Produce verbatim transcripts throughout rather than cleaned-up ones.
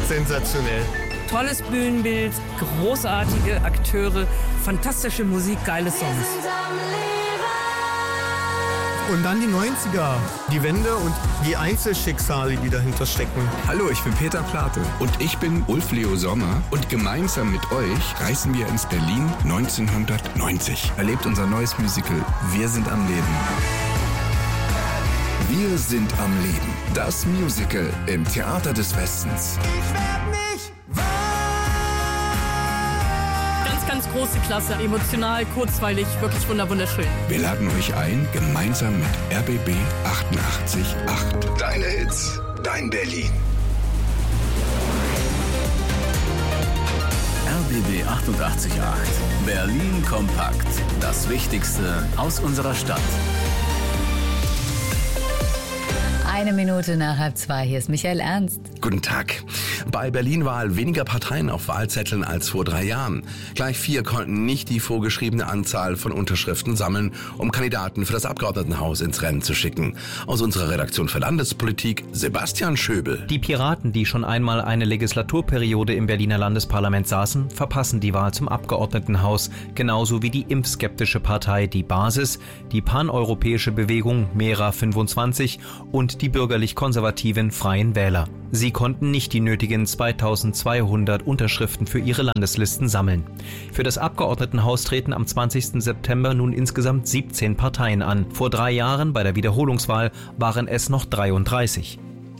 sensationell. Tolles Bühnenbild, großartige Akteure, fantastische Musik, geile Songs. Und dann die neunziger, die Wende und die Einzelschicksale, die dahinter stecken. Hallo, ich bin Peter Plate. Und ich bin Ulf Leo Sommer. Und gemeinsam mit euch reisen wir ins Berlin neunzehnhundertneunzig. Erlebt unser neues Musical Wir sind am Leben. Wir sind am Leben. Das Musical im Theater des Westens. Ich werd nicht wahr. Ganz, ganz große Klasse, emotional, kurzweilig, wirklich wunderschön. Wir laden euch ein, gemeinsam mit R B B achtundachtzig Komma acht. Deine Hits, dein Berlin. R B B achtundachtzig Komma acht. Berlin kompakt. Das Wichtigste aus unserer Stadt. Eine Minute nach halb zwei, hier ist Michael Ernst. Guten Tag. Bei Berlin-Wahl weniger Parteien auf Wahlzetteln als vor drei Jahren. Gleich vier konnten nicht die vorgeschriebene Anzahl von Unterschriften sammeln, um Kandidaten für das Abgeordnetenhaus ins Rennen zu schicken. Aus unserer Redaktion für Landespolitik, Sebastian Schöbel. Die Piraten, die schon einmal eine Legislaturperiode im Berliner Landesparlament saßen, verpassen die Wahl zum Abgeordnetenhaus, genauso wie die impfskeptische Partei Die Basis, die paneuropäische Bewegung Mera fünfundzwanzig und die bürgerlich-konservativen Freien Wähler. Sie konnten nicht die nötigen zweitausendzweihundert Unterschriften für ihre Landeslisten sammeln. Für das Abgeordnetenhaus treten am zwanzigsten September nun insgesamt siebzehn Parteien an. Vor drei Jahren bei der Wiederholungswahl waren es noch dreiunddreißig.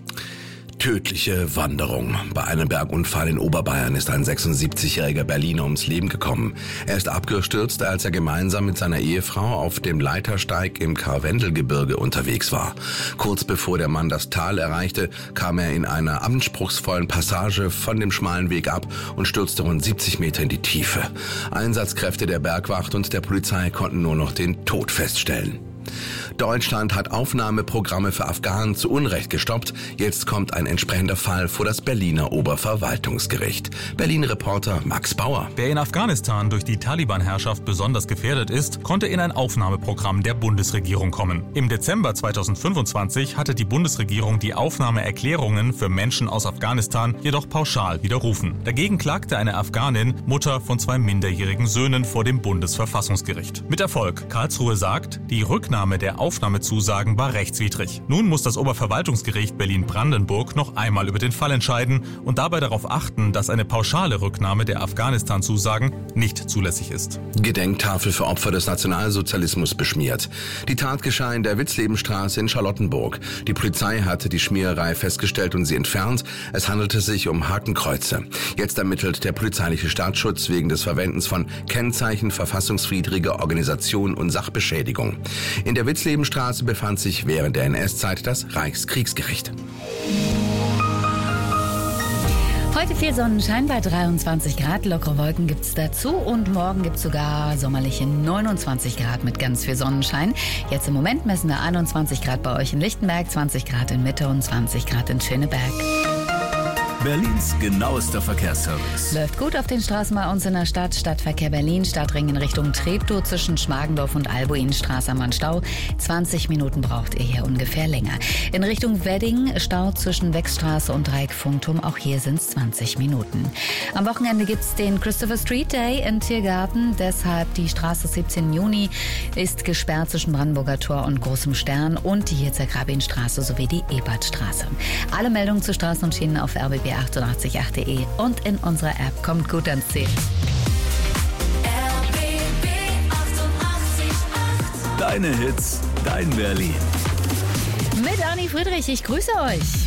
Tödliche Wanderung. Bei einem Bergunfall in Oberbayern ist ein sechsundsiebzigjähriger Berliner ums Leben gekommen. Er ist abgestürzt, als er gemeinsam mit seiner Ehefrau auf dem Leitersteig im Karwendelgebirge unterwegs war. Kurz bevor der Mann das Tal erreichte, kam er in einer anspruchsvollen Passage von dem schmalen Weg ab und stürzte rund siebzig Meter in die Tiefe. Einsatzkräfte der Bergwacht und der Polizei konnten nur noch den Tod feststellen. Deutschland hat Aufnahmeprogramme für Afghanen zu Unrecht gestoppt. Jetzt kommt ein entsprechender Fall vor das Berliner Oberverwaltungsgericht. Berlin-Reporter Max Bauer. Wer in Afghanistan durch die Taliban-Herrschaft besonders gefährdet ist, konnte in ein Aufnahmeprogramm der Bundesregierung kommen. Im Dezember zweitausendfünfundzwanzig hatte die Bundesregierung die Aufnahmeerklärungen für Menschen aus Afghanistan jedoch pauschal widerrufen. Dagegen klagte eine Afghanin, Mutter von zwei minderjährigen Söhnen, vor dem Bundesverfassungsgericht. Mit Erfolg. Karlsruhe sagt, die Rücknahme der Aufnahmezusagen war rechtswidrig. Nun muss das Oberverwaltungsgericht Berlin-Brandenburg noch einmal über den Fall entscheiden und dabei darauf achten, dass eine pauschale Rücknahme der Afghanistan-Zusagen nicht zulässig ist. Gedenktafel für Opfer des Nationalsozialismus beschmiert. Die Tat geschah in der Witzlebenstraße in Charlottenburg. Die Polizei hatte die Schmiererei festgestellt und sie entfernt. Es handelte sich um Hakenkreuze. Jetzt ermittelt der polizeiliche Staatsschutz wegen des Verwendens von Kennzeichen verfassungswidriger Organisation und Sachbeschädigung. In der Witzlebenstraße befand sich während der N S-Zeit das Reichskriegsgericht. Heute viel Sonnenschein bei dreiundzwanzig Grad, lockere Wolken gibt's dazu und morgen gibt's sogar sommerliche neunundzwanzig Grad mit ganz viel Sonnenschein. Jetzt im Moment messen wir einundzwanzig Grad bei euch in Lichtenberg, zwanzig Grad in Mitte und zwanzig Grad in Schöneberg. Berlins genauester Verkehrsservice. Läuft gut auf den Straßen bei uns in der Stadt. Stadtverkehr Berlin, Stadtring in Richtung Treptow zwischen Schmargendorf und Albuinstraße am Stau. zwanzig Minuten braucht ihr hier ungefähr länger. In Richtung Wedding, Stau zwischen Wechstraße und Dreieck Funkturm. Auch hier sind es zwanzig Minuten. Am Wochenende gibt es den Christopher Street Day in Tiergarten. Deshalb die Straße siebzehnten Juni ist gesperrt zwischen Brandenburger Tor und Großem Stern und die Hirzer Grabinstraße sowie die Ebertstraße. Alle Meldungen zu Straßen und Schienen auf R B B achtundachtzig Komma acht punkt de und in unserer App. Kommt gut ans Ziel. R B B achtundachtzig Komma acht. Deine Hits, dein Berlin. Mit Arni Friedrich, ich grüße euch.